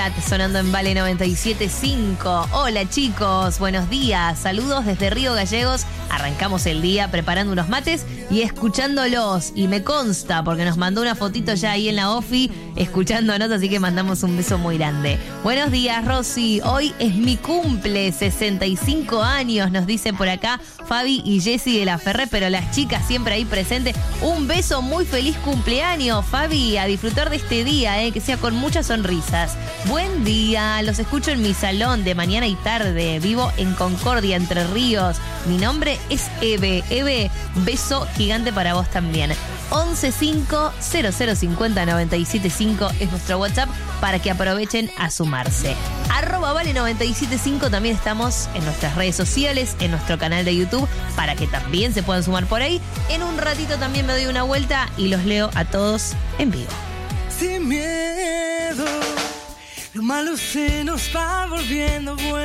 Sonando en Vale 97.5. Hola chicos, buenos días. Saludos desde Río Gallegos. Arrancamos el día preparando unos mates y escuchándolos. Y me consta, porque nos mandó una fotito ya ahí en la ofi, escuchándonos, así que mandamos un beso muy grande. Buenos días, Rosy. Hoy es mi cumple, 65 años, nos dicen por acá Fabi y Jessy de la Ferré, pero las chicas siempre ahí presentes. Un beso, muy feliz cumpleaños, Fabi. A disfrutar de este día, que sea con muchas sonrisas. Buen día, los escucho en mi salón de mañana y tarde. Vivo en Concordia, Entre Ríos. Mi nombre es Eve. Eve, beso gigante para vos también. 115-0050-975 es nuestro WhatsApp para que aprovechen a sumarse. @Vale975 también estamos en nuestras redes sociales, en nuestro canal de YouTube, para que también se puedan sumar por ahí. En un ratito también me doy una vuelta y los leo a todos en vivo. Sin miedo, lo malo se nos va volviendo bueno.